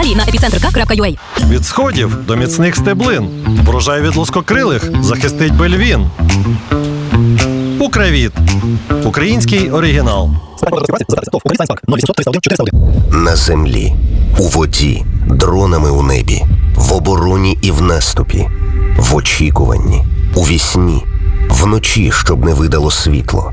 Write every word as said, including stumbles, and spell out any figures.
Далі на епіцентр крапка ю а. Від сходів до міцних стеблин. Врожай від лоскокрилих захистить Бельвін. Укравіт. Український оригінал. На землі, у воді, дронами у небі, в обороні і в наступі, в очікуванні, у вісні, вночі, щоб не видало світло.